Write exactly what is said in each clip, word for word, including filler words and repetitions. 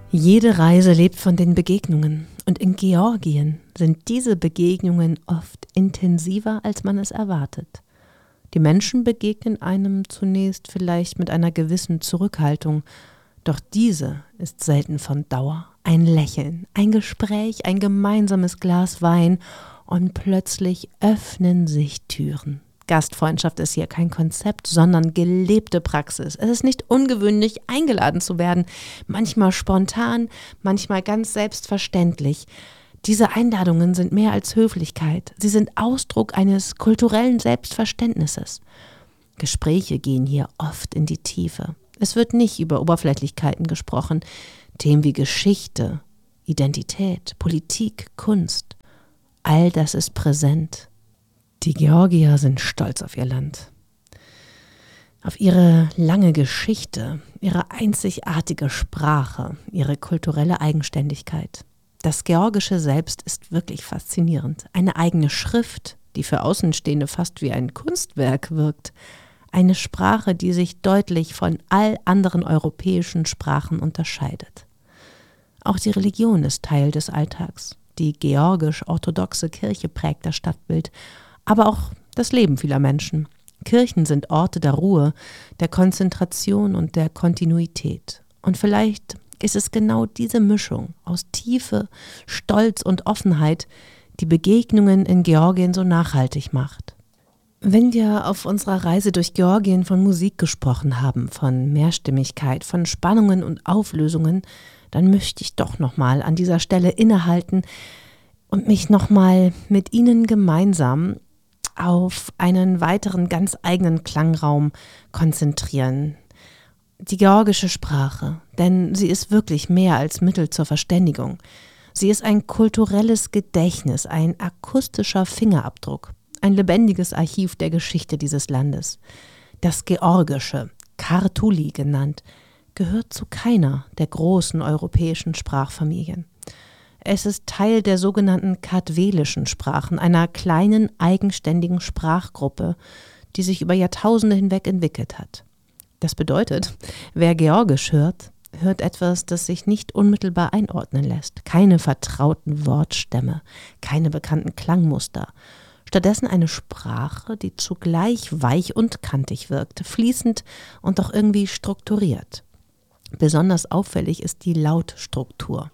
Jede Reise lebt von den Begegnungen und in Georgien sind diese Begegnungen oft intensiver, als man es erwartet. Die Menschen begegnen einem zunächst vielleicht mit einer gewissen Zurückhaltung, doch diese ist selten von Dauer. Ein Lächeln, ein Gespräch, ein gemeinsames Glas Wein und plötzlich öffnen sich Türen. Gastfreundschaft ist hier kein Konzept, sondern gelebte Praxis. Es ist nicht ungewöhnlich, eingeladen zu werden, manchmal spontan, manchmal ganz selbstverständlich. Diese Einladungen sind mehr als Höflichkeit. Sie sind Ausdruck eines kulturellen Selbstverständnisses. Gespräche gehen hier oft in die Tiefe. Es wird nicht über Oberflächlichkeiten gesprochen. Themen wie Geschichte, Identität, Politik, Kunst, all das ist präsent. Die Georgier sind stolz auf ihr Land, auf ihre lange Geschichte, ihre einzigartige Sprache, ihre kulturelle Eigenständigkeit. Das Georgische selbst ist wirklich faszinierend. Eine eigene Schrift, die für Außenstehende fast wie ein Kunstwerk wirkt. Eine Sprache, die sich deutlich von all anderen europäischen Sprachen unterscheidet. Auch die Religion ist Teil des Alltags. Die georgisch-orthodoxe Kirche prägt das Stadtbild, aber auch das Leben vieler Menschen. Kirchen sind Orte der Ruhe, der Konzentration und der Kontinuität. Und vielleicht ist es genau diese Mischung aus Tiefe, Stolz und Offenheit, die Begegnungen in Georgien so nachhaltig macht. Wenn wir auf unserer Reise durch Georgien von Musik gesprochen haben, von Mehrstimmigkeit, von Spannungen und Auflösungen, dann möchte ich doch nochmal an dieser Stelle innehalten und mich nochmal mit Ihnen gemeinsam auf einen weiteren ganz eigenen Klangraum konzentrieren. Die georgische Sprache, denn sie ist wirklich mehr als Mittel zur Verständigung. Sie ist ein kulturelles Gedächtnis, ein akustischer Fingerabdruck, ein lebendiges Archiv der Geschichte dieses Landes. Das Georgische, Kartuli genannt, gehört zu keiner der großen europäischen Sprachfamilien. Es ist Teil der sogenannten kartvelischen Sprachen, einer kleinen, eigenständigen Sprachgruppe, die sich über Jahrtausende hinweg entwickelt hat. Das bedeutet, wer Georgisch hört, hört etwas, das sich nicht unmittelbar einordnen lässt. Keine vertrauten Wortstämme, keine bekannten Klangmuster. Stattdessen eine Sprache, die zugleich weich und kantig wirkt, fließend und auch irgendwie strukturiert. Besonders auffällig ist die Lautstruktur.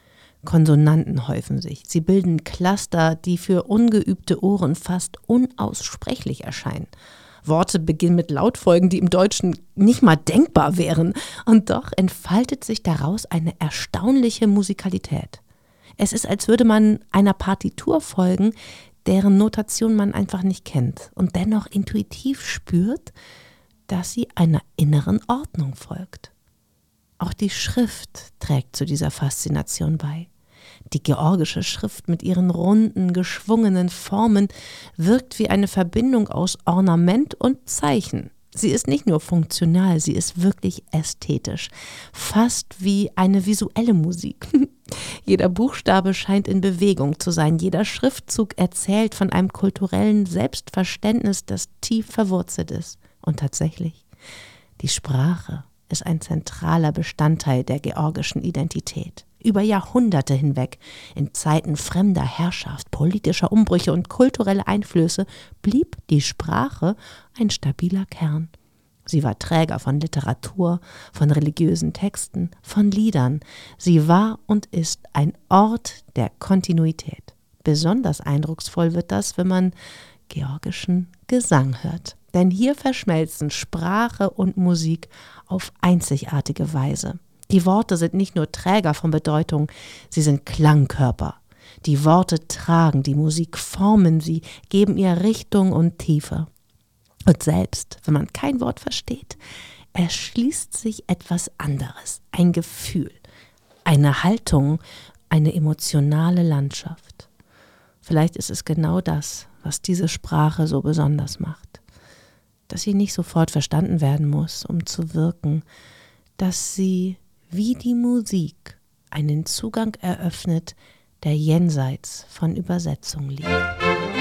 Konsonanten häufen sich. Sie bilden Cluster, die für ungeübte Ohren fast unaussprechlich erscheinen. Worte beginnen mit Lautfolgen, die im Deutschen nicht mal denkbar wären. Und doch entfaltet sich daraus eine erstaunliche Musikalität. Es ist, als würde man einer Partitur folgen, deren Notation man einfach nicht kennt und dennoch intuitiv spürt, dass sie einer inneren Ordnung folgt. Auch die Schrift trägt zu dieser Faszination bei. Die georgische Schrift mit ihren runden, geschwungenen Formen wirkt wie eine Verbindung aus Ornament und Zeichen. Sie ist nicht nur funktional, sie ist wirklich ästhetisch, fast wie eine visuelle Musik. Jeder Buchstabe scheint in Bewegung zu sein, jeder Schriftzug erzählt von einem kulturellen Selbstverständnis, das tief verwurzelt ist. Und tatsächlich, die Sprache ist ein zentraler Bestandteil der georgischen Identität. Über Jahrhunderte hinweg, in Zeiten fremder Herrschaft, politischer Umbrüche und kultureller Einflüsse, blieb die Sprache ein stabiler Kern. Sie war Träger von Literatur, von religiösen Texten, von Liedern. Sie war und ist ein Ort der Kontinuität. Besonders eindrucksvoll wird das, wenn man georgischen Gesang hört. Denn hier verschmelzen Sprache und Musik auf einzigartige Weise. Die Worte sind nicht nur Träger von Bedeutung, sie sind Klangkörper. Die Worte tragen die Musik, formen sie, geben ihr Richtung und Tiefe. Und selbst, wenn man kein Wort versteht, erschließt sich etwas anderes, ein Gefühl, eine Haltung, eine emotionale Landschaft. Vielleicht ist es genau das, was diese Sprache so besonders macht. Dass sie nicht sofort verstanden werden muss, um zu wirken, dass sie wie die Musik einen Zugang eröffnet, der jenseits von Übersetzung liegt.